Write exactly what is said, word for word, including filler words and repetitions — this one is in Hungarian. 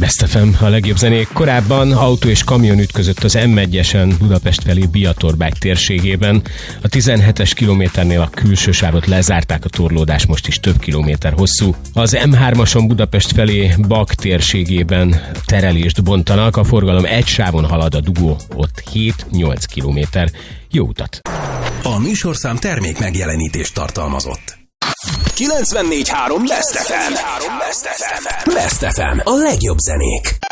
Best ef em, a legjobb zenék. Korábban autó és kamion ütközött az em egyesen Budapest felé Biatorbágy térségében. A tizenhetes kilométernél a külső sávot lezárták, a torlódás most is több kilométer hosszú. Az em hármason Budapest felé Bak térségében terelést bontanak, a forgalom egy sávon halad, a dugó ott hét-nyolc kilométer. Jó utat! A műsorszám termék megjelenítést tartalmazott. kilencvennégy három Best ef em. Best ef em. A legjobb zenék.